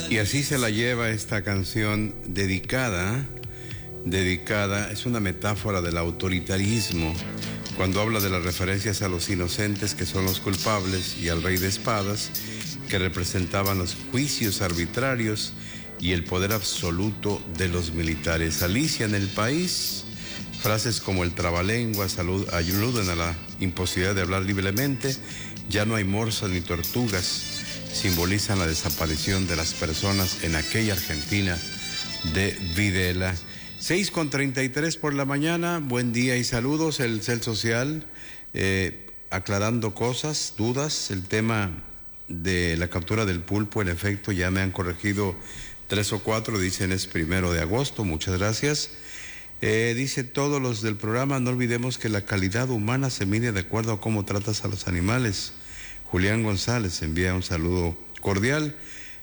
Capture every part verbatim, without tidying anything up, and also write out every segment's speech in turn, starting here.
Y así se la lleva esta canción dedicada, dedicada, es una metáfora del autoritarismo, cuando habla de las referencias a los inocentes que son los culpables y al rey de espadas, que representaban los juicios arbitrarios y el poder absoluto de los militares. Alicia en el país, frases como el trabalengua salud, ayuden a la imposibilidad de hablar libremente, ya no hay morsas ni tortugas, simbolizan la desaparición de las personas en aquella Argentina de Videla. seis con treinta y tres por la mañana, buen día y saludos. El C E L Social eh, aclarando cosas, dudas, el tema de la captura del pulpo, en efecto ya me han corregido tres o cuatro, dicen es primero de agosto, muchas gracias. Eh, dice todos los del programa, no olvidemos que la calidad humana se mide de acuerdo a cómo tratas a los animales. Julián González envía un saludo cordial.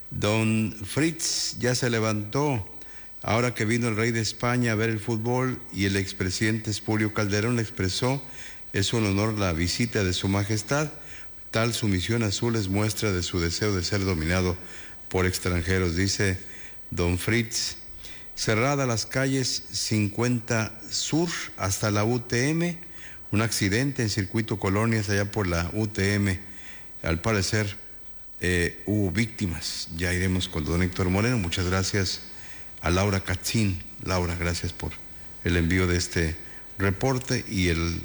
Don Fritz ya se levantó, ahora que vino el rey de España a ver el fútbol y el expresidente Julio Calderón le expresó, es un honor la visita de su majestad, tal sumisión azul es muestra de su deseo de ser dominado por extranjeros, dice don Fritz. Cerrada las calles cincuenta Sur hasta la U T M, un accidente en Circuito Colonias allá por la U T M. Al parecer eh, hubo víctimas. Ya iremos con don Héctor Moreno. Muchas gracias a Laura Catzín. Laura, gracias por el envío de este reporte y el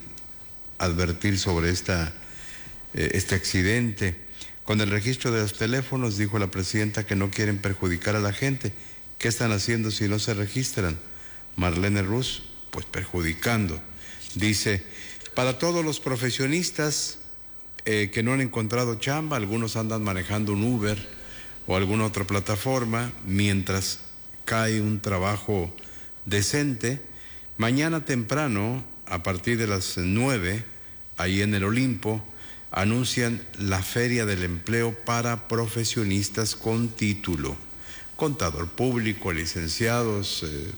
advertir sobre esta, eh, este accidente. Con el registro de los teléfonos, dijo la presidenta que no quieren perjudicar a la gente. ¿Qué están haciendo si no se registran? Marlene Rus, pues perjudicando. Dice, para todos los profesionistas eh, que no han encontrado chamba, algunos andan manejando un Uber o alguna otra plataforma, mientras cae un trabajo decente. Mañana temprano, a partir de las nueve, ahí en el Olimpo, anuncian la Feria del Empleo para profesionistas con título. Contador público, licenciados, eh,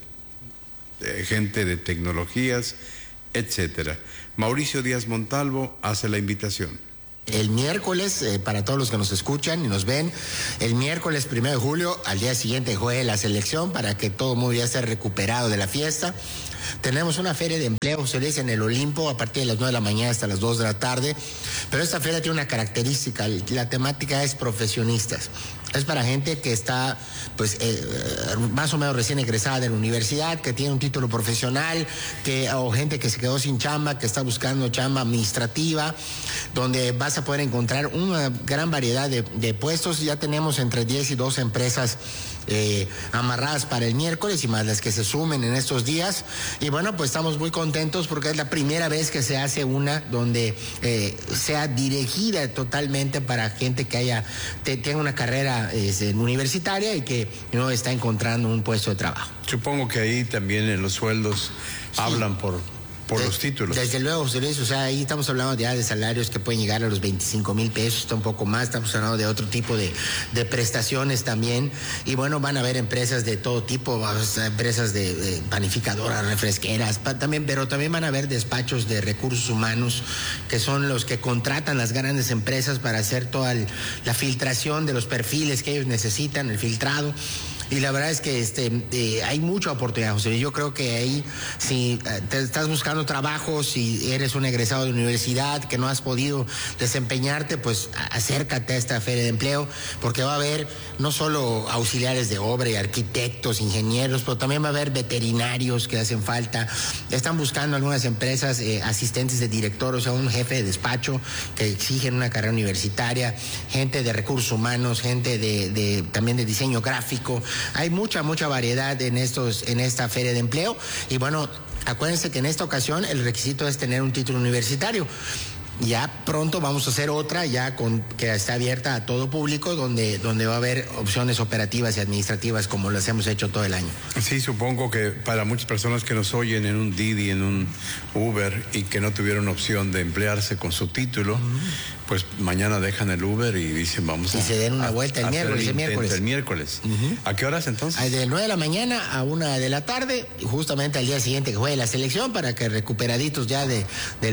eh, gente de tecnologías, etcétera. Mauricio Díaz Montalvo hace la invitación. El miércoles, eh, para todos los que nos escuchan y nos ven, el miércoles primero de julio, al día siguiente juegue la selección para que todo el mundo ya esté recuperado de la fiesta. Tenemos una feria de empleo, se dice, en el Olimpo, a partir de las nueve de la mañana hasta las dos de la tarde, pero esta feria tiene una característica, la temática es profesionistas. Es para gente que está, pues, eh, más o menos recién egresada de la universidad, que tiene un título profesional, que, o gente que se quedó sin chamba, que está buscando chamba administrativa, donde vas a poder encontrar una gran variedad de, de puestos. Ya tenemos entre diez y doce empresas eh, amarradas para el miércoles y más las que se sumen en estos días. Y bueno, pues estamos muy contentos porque es la primera vez que se hace una donde eh, sea dirigida totalmente para gente que haya, te, tenga una carrera Es, eh, universitaria y que no está encontrando un puesto de trabajo. Supongo que ahí también en los sueldos sí. hablan por, por de, los títulos. Desde luego, José Luis, o sea, ahí estamos hablando ya de salarios que pueden llegar a los veinticinco mil pesos, está un poco más, estamos hablando de otro tipo de, de prestaciones también, y bueno, van a haber empresas de todo tipo, empresas de, de panificadoras, refresqueras, pa, también, pero también van a haber despachos de recursos humanos, que son los que contratan las grandes empresas para hacer toda el, la filtración de los perfiles que ellos necesitan, el filtrado. Y la verdad es que este eh, hay mucha oportunidad, José. Yo creo que ahí, si te estás buscando trabajo, si eres un egresado de universidad que no has podido desempeñarte, pues acércate a esta feria de empleo, porque va a haber no solo auxiliares de obra y arquitectos, ingenieros, pero también va a haber veterinarios que hacen falta. Están buscando algunas empresas eh, asistentes de director, o sea, un jefe de despacho que exigen una carrera universitaria, gente de recursos humanos, gente de, de también de diseño gráfico. Hay mucha, mucha variedad en estos, en esta feria de empleo. Y bueno, acuérdense que en esta ocasión el requisito es tener un título universitario. Ya pronto vamos a hacer otra, ya con que está abierta a todo público, donde, donde va a haber opciones operativas y administrativas como las hemos hecho todo el año. Sí, supongo que para muchas personas que nos oyen en un Didi, en un Uber y que no tuvieron opción de emplearse con su título, uh-huh. pues mañana dejan el Uber y dicen vamos y a... Y se den una a, vuelta el a miércoles. El, el miércoles. el miércoles. Uh-huh. ¿A qué horas entonces? De nueve de la mañana a una de la tarde, justamente al día siguiente que juegue la selección, para que recuperaditos ya de, del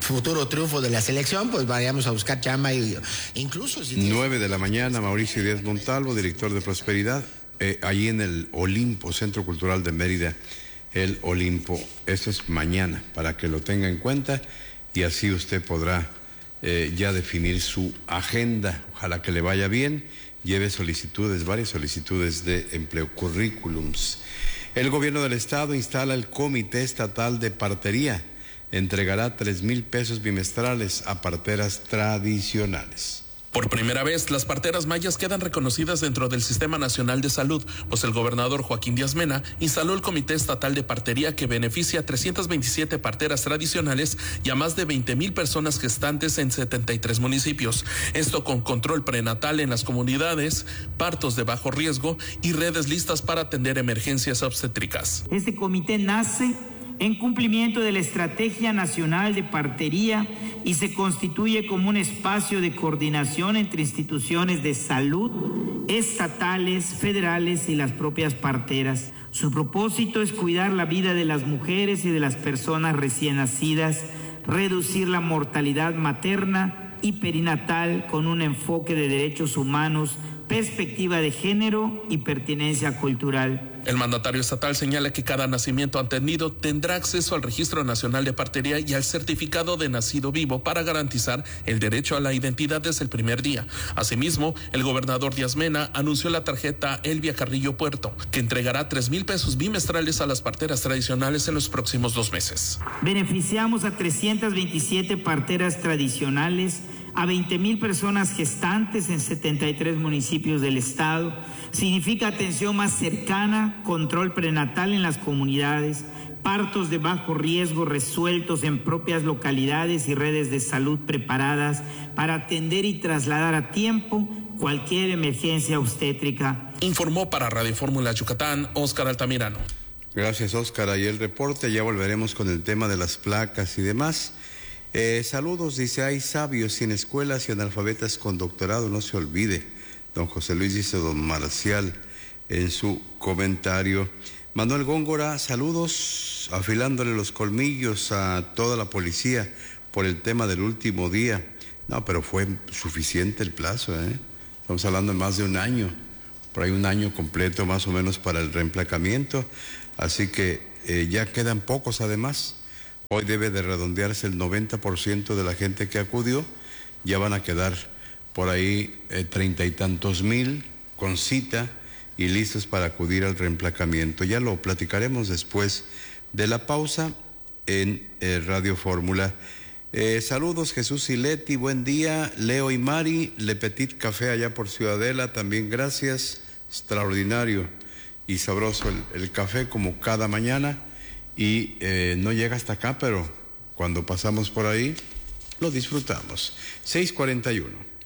futuro triunfo de la selección, pues vayamos a buscar chamba y incluso... Si nueve de la mañana, Mauricio Díaz Montalvo, director de Prosperidad, eh, allí en el Olimpo, Centro Cultural de Mérida, el Olimpo. Eso es mañana, para que lo tenga en cuenta y así usted podrá eh, ya definir su agenda. Ojalá que le vaya bien, lleve solicitudes, varias solicitudes de empleo, currículums. El gobierno del estado instala el Comité Estatal de Partería. Entregará tres mil pesos bimestrales a parteras tradicionales. Por primera vez, las parteras mayas quedan reconocidas dentro del Sistema Nacional de Salud, pues el gobernador Joaquín Díaz Mena instaló el Comité Estatal de Partería que beneficia a trescientas veintisiete parteras tradicionales y a más de veinte mil personas gestantes en setenta y tres municipios. Esto con control prenatal en las comunidades, partos de bajo riesgo y redes listas para atender emergencias obstétricas. Este comité nace en cumplimiento de la Estrategia Nacional de Partería y se constituye como un espacio de coordinación entre instituciones de salud, estatales, federales y las propias parteras. Su propósito es cuidar la vida de las mujeres y de las personas recién nacidas, reducir la mortalidad materna y perinatal con un enfoque de derechos humanos, perspectiva de género y pertinencia cultural. El mandatario estatal señala que cada nacimiento atendido tendrá acceso al Registro Nacional de Partería y al certificado de nacido vivo para garantizar el derecho a la identidad desde el primer día. Asimismo, el gobernador Díaz Mena anunció la tarjeta Elvia Carrillo Puerto, que entregará tres mil pesos bimestrales a las parteras tradicionales en los próximos dos meses. Beneficiamos a trescientas veintisiete parteras tradicionales, a veinte mil personas gestantes en setenta y tres municipios del estado. Significa atención más cercana, control prenatal en las comunidades, partos de bajo riesgo resueltos en propias localidades y redes de salud preparadas para atender y trasladar a tiempo cualquier emergencia obstétrica. Informó para Radio Fórmula Yucatán, Óscar Altamirano. Gracias, Óscar. Ahí el reporte. Ya volveremos con el tema de las placas y demás. Eh, saludos, dice, hay sabios sin escuelas y analfabetas con doctorado, no se olvide. Don José Luis, dice don Marcial en su comentario. Manuel Góngora, saludos, afilándole los colmillos a toda la policía por el tema del último día. No, pero fue suficiente el plazo, ¿eh? Estamos hablando de más de un año, por ahí un año completo más o menos para el reemplacamiento, así que eh, ya quedan pocos además. Hoy debe de redondearse el noventa por ciento de la gente que acudió, ya van a quedar por ahí eh, treinta y tantos mil con cita y listos para acudir al reemplacamiento. Ya lo platicaremos después de la pausa en eh, Radio Fórmula. Eh, saludos Jesús y Leti, buen día. Leo y Mari, Le Petit Café allá por Ciudadela, también gracias. Extraordinario y sabroso el, el café como cada mañana. Y eh, no llega hasta acá, pero cuando pasamos por ahí, lo disfrutamos. seis cuarenta y uno.